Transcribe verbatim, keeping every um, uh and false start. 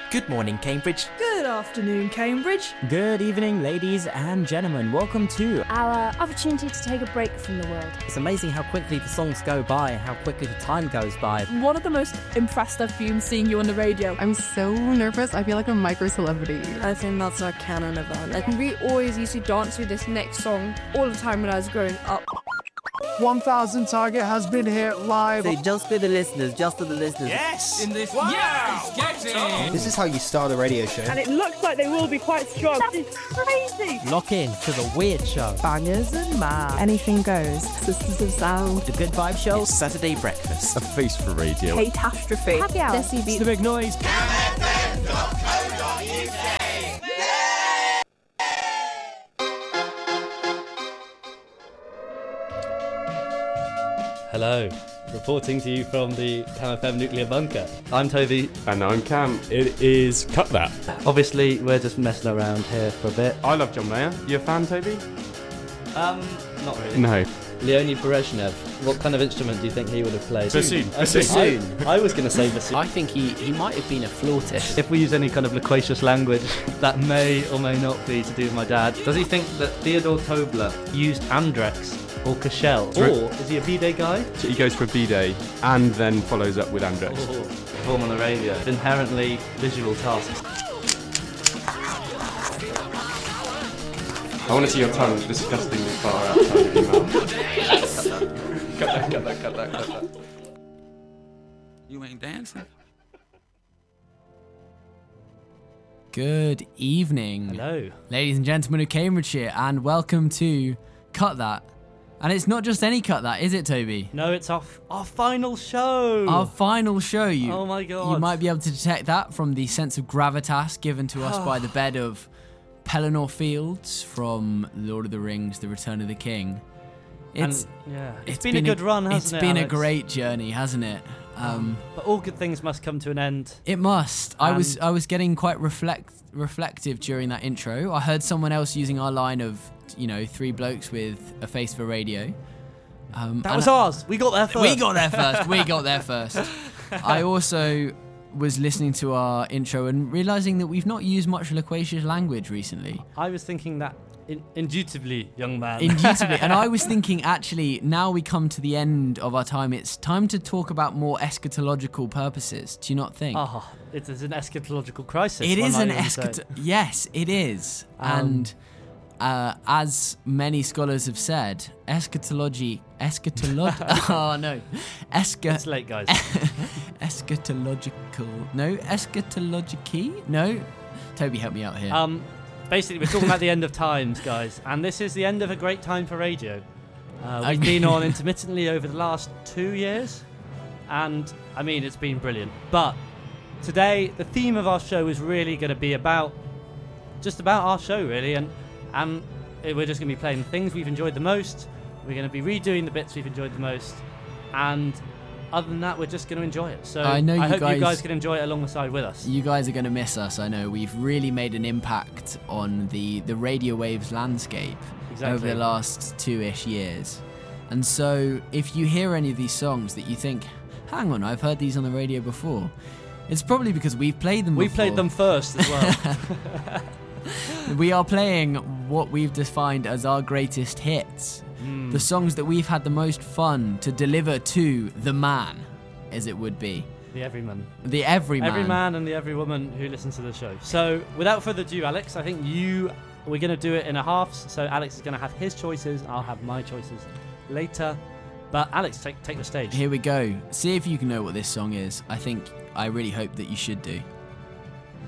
Good morning, Cambridge. Good afternoon, Cambridge. Good evening, ladies and gentlemen. Welcome to our opportunity to take a break from the world. It's amazing how quickly the songs go by and how quickly the time goes by. One of the most impressed I've been seeing you on the radio. I'm so nervous. I feel like a micro celebrity. I think that's our canon event. Like, we always used to dance to this next song all the time when I was growing up. one thousand target has been hit live. Say just for the listeners, just for the listeners. Yes! In this wow. Yes! Get it! This is how you start a radio show. And it looks like they will be quite strong. That is crazy! Lock in to the weird show. Bangers and mash. Anything goes. Sisters of Sound. The Good Vibe Show. It's Saturday Breakfast. A face for radio. Catastrophe. Happy hour. Desi Beats. The Big Noise. Hello, reporting to you from the Cam F M Nuclear Bunker. I'm Toby. And I'm Cam. It is Cut That. Obviously, we're just messing around here for a bit. I love John Mayer. You a fan, Toby? Um, not really. No. Leonid Brezhnev, what kind of instrument do you think he would have played? Bassoon. Uh, bassoon. I, I was going to say bassoon. I think he, he might have been a flautist. If we use any kind of loquacious language, that may or may not be to do with my dad. Does he think that Theodore Tobler used Andrex or Cashel? Or is he a B-Day guy? So he goes for a B-Day and then follows up with Andrex. Or perform on the radio. Inherently visual tasks. I want to see your tongue disgustingly far outside of your mouth. Cut that, cut that, cut that, cut that. You ain't dancing. Good evening. Hello. Ladies and gentlemen of Cambridgeshire, and welcome to Cut That. And it's not just any Cut That, is it, Toby? No, it's our, our final show. Our final show. You, oh my God. You might be able to detect that from the sense of gravitas given to us by the bed of Pelennor Fields from Lord of the Rings, The Return of the King. It's, and, yeah. it's, it's been, been a good run, hasn't it's it? It's been Alex? a great journey, hasn't it? Um, but all good things must come to an end. It must. I was I was getting quite reflect reflective during that intro. I heard someone else using our line of, you know, three blokes with a face for radio. Um, that was I, ours. We got there first. We got there first. We got there first. I also was listening to our intro and realising that we've not used much loquacious language recently. I was thinking that in, indubitably, young man. Indubitably. And I was thinking, actually, now we come to the end of our time, it's time to talk about more eschatological purposes. Do you not think? Oh, it is an eschatological crisis. It is an eschat. Yes, it is. Um, and uh, as many scholars have said, eschatology... Eschatology... oh, no. Esca- it's late, guys. Eschatological... No? Eschatology? No? Toby, help me out here. Um, basically, we're talking about the end of times, guys. And this is the end of a great time for radio. Uh, we've been on intermittently over the last two years. And, I mean, it's been brilliant. But today, the theme of our show is really going to be about... Just about our show, really. And, and we're just going to be playing things we've enjoyed the most. We're going to be redoing the bits we've enjoyed the most. And other than that, we're just going to enjoy it. So I, know you I hope guys, you guys can enjoy it alongside with us. You guys are going to miss us, I know. We've really made an impact on the, the radio waves landscape exactly. over the last two-ish years. And so if you hear any of these songs that you think, hang on, I've heard these on the radio before, it's probably because we've played them we before. We played them first as well. We are playing what we've defined as our greatest hits. Mm. The songs that we've had the most fun to deliver to the man, as it would be. The everyman. The everyman. Every man and the every woman who listens to the show. So, without further ado, Alex, I think you... We're going to do it in a halves. So, Alex is going to have his choices. I'll have my choices later. But, Alex, take, take the stage. Here we go. See if you can know what this song is. I think... I really hope that you should do.